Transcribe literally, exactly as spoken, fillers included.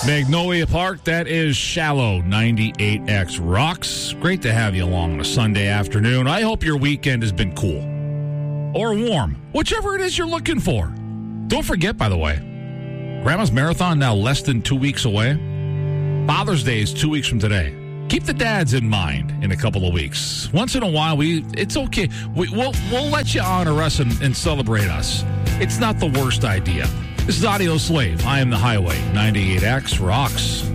Magnolia Park, that is Shallow ninety-eight X Rocks. Great to have you along on a Sunday afternoon. I hope your weekend has been cool or warm, whichever it is you're looking for. Don't forget, by the way, Grandma's Marathon now less than two weeks away. Father's Day is two weeks from today. Keep the dads in mind in a couple of weeks. Once in a while, we it's okay. We, we'll, we'll let you honor us and, and celebrate us. It's not the worst idea. This is Audio Slave. I am the Highway. ninety-eight X Rocks.